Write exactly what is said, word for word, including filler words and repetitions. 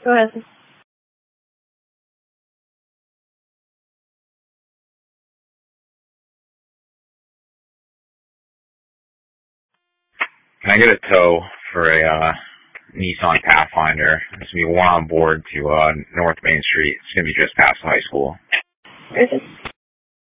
Go ahead. Can I get a tow for a uh, Nissan Pathfinder? It's going to be one on board to uh, North Main Street. It's going to be just past the high school. Is it?